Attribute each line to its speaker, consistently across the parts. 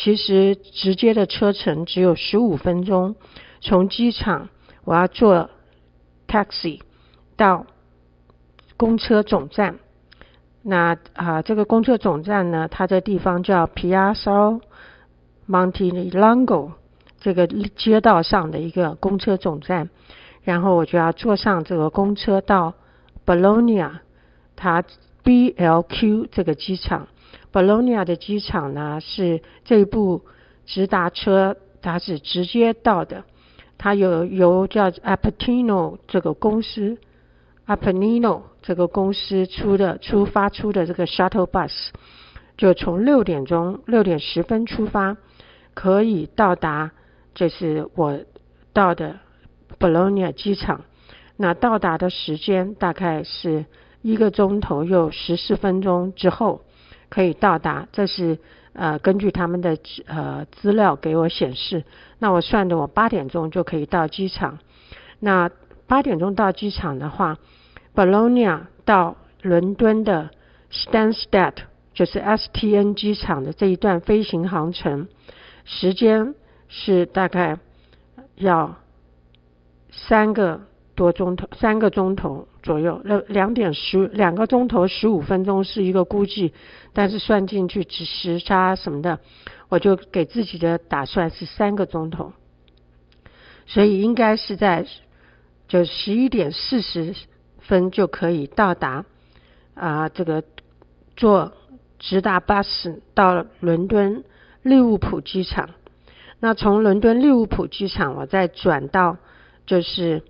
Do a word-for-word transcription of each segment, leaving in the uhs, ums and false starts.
Speaker 1: 其实直接的车程只有十五分钟，从机场我要坐 taxi 到公车总站。那啊、呃，这个公车总站呢，它的地方叫 Piazza Montelongo 这个街道上的一个公车总站，然后我就要坐上这个公车到 Bologna， 它 B L Q 这个机场。Bologna 的机场呢，是这一部直达车它是直接到的，它有由叫 Apennino 这个公司 Apennino 这个公司出的出发出的这个 shuttle bus， 就从六点钟六点十分出发，可以到达就是我到的 Bologna 机场。那到达的时间大概是一个钟头又十四分钟之后可以到达，这是呃根据他们的呃资料给我显示。那我算的我八点钟就可以到机场。那八点钟到机场的话， Bologna 到伦敦的 Stansted 就是 S T N 机场的这一段飞行航程时间是大概要三个多钟头，三个钟头左右，两点十两个钟头十五分钟是一个估计，但是算进去时差什么的，我就给自己的打算是三个钟头，所以应该是在就十一点四十分就可以到达啊、呃，这个坐直达巴士到伦敦利物浦机场。那从伦敦利物浦机场我再转到就是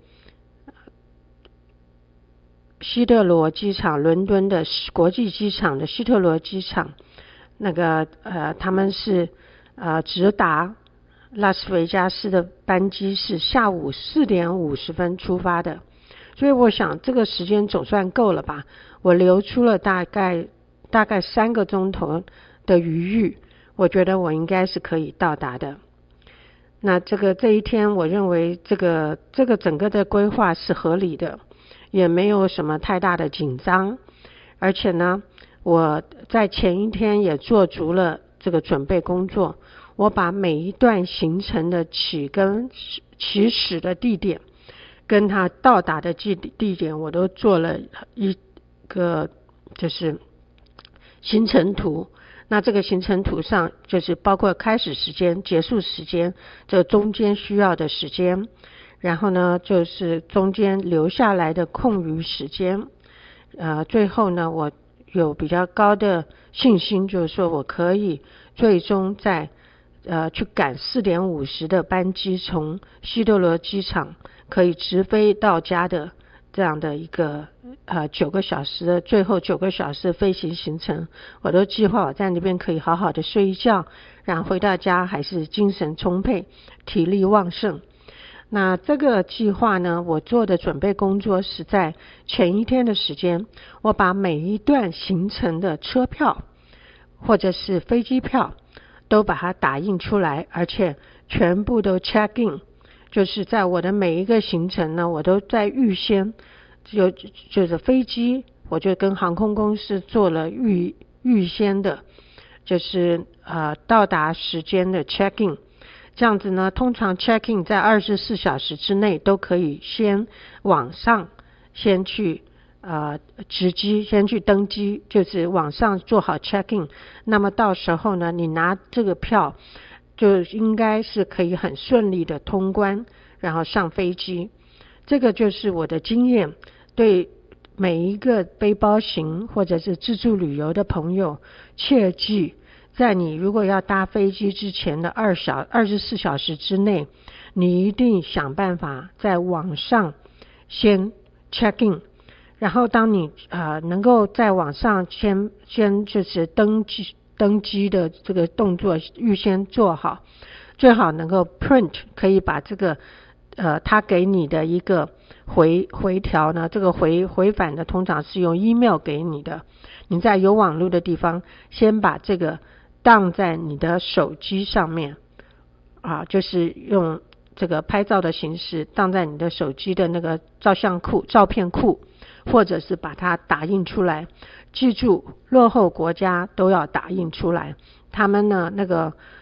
Speaker 1: 希特罗机场，伦敦的国际机场的希特罗机场，那个呃他们是呃直达拉斯维加斯的班机是下午四点五十分出发的，所以我想这个时间总算够了吧，我留出了大概大概三个钟头的余裕，我觉得我应该是可以到达的。那这个这一天我认为这个这个整个的规划是合理的，也没有什么太大的紧张，而且呢我在前一天也做足了这个准备工作，我把每一段行程的起跟起始的地点跟它到达的地地点我都做了一个就是行程图。那这个行程图上就是包括开始时间、结束时间，这中间需要的时间，然后呢就是中间留下来的空余时间，呃，最后呢我有比较高的信心，就是说我可以最终在呃去赶四点五十的班机，从希特罗机场可以直飞到家的这样的一个呃九个小时的最后九个小时的飞行行程，我都计划我在那边可以好好的睡一觉，然后回到家还是精神充沛，体力旺盛。那这个计划呢，我做的准备工作是在前一天的时间，我把每一段行程的车票或者是飞机票都把它打印出来，而且全部都 check in， 就是在我的每一个行程呢，我都在预先就就是飞机我就跟航空公司做了预预先的就是呃到达时间的 check in，这样子呢，通常 check in 在二十四小时之内都可以先网上先去呃值机，先去登机，就是网上做好 check in， 那么到时候呢你拿这个票就应该是可以很顺利的通关，然后上飞机。这个就是我的经验，对每一个背包行或者是自助旅游的朋友，切记在你如果要搭飞机之前的二小二十四小时之内，你一定想办法在网上先 check in， 然后当你呃能够在网上先先就是登记登机的这个动作预先做好，最好能够 print， 可以把这个呃他给你的一个回回条呢，这个回回返的通常是用 email 给你的，你在有网络的地方先把这个当在你的手机上面啊，就是用这个拍照的形式当在你的手机的那个照相库照片库，或者是把它打印出来。记住落后国家都要打印出来，他们呢那个